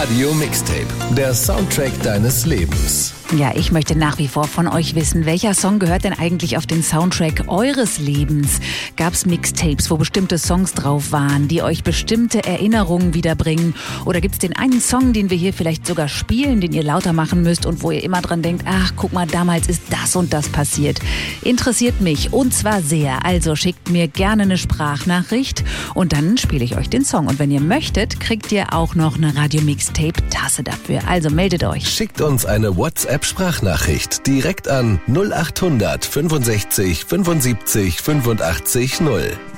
Radio Mixtape, der Soundtrack deines Lebens. Ja, ich möchte nach wie vor von euch wissen, welcher Song gehört denn eigentlich auf den Soundtrack eures Lebens? Gab's Mixtapes, wo bestimmte Songs drauf waren, die euch bestimmte Erinnerungen wiederbringen? Oder gibt's den einen Song, den wir hier vielleicht sogar spielen, den ihr lauter machen müsst und wo ihr immer dran denkt, ach, guck mal, damals ist das und das passiert? Interessiert mich und zwar sehr. Also schickt mir gerne eine Sprachnachricht und dann spiele ich euch den Song. Und wenn ihr möchtet, kriegt ihr auch noch eine Radio-Mixtape-Tasse dafür. Also meldet euch. Schickt uns eine WhatsApp-Sprachnachricht direkt an 0800 65 75 85 0.